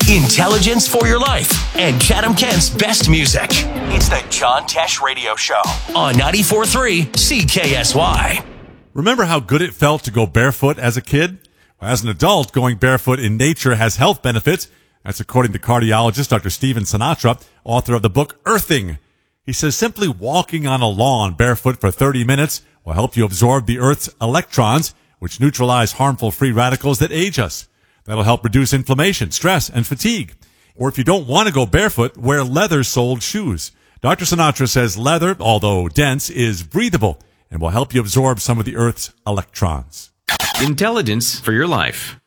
Intelligence for your life and Chatham-Kent's best music. It's the John Tesh Radio Show on 94.3 CKSY. Remember how good it felt to go barefoot as a kid? Well, as an adult, going barefoot in nature has health benefits. That's according to cardiologist Dr. Stephen Sinatra, author of the book Earthing. He says simply walking on a lawn barefoot for 30 minutes will help you absorb the Earth's electrons, which neutralize harmful free radicals that age us. That'll help reduce inflammation, stress, and fatigue. Or if you don't want to go barefoot, wear leather-soled shoes. Dr. Sinatra says leather, although dense, is breathable and will help you absorb some of the Earth's electrons. Intelligence for your life.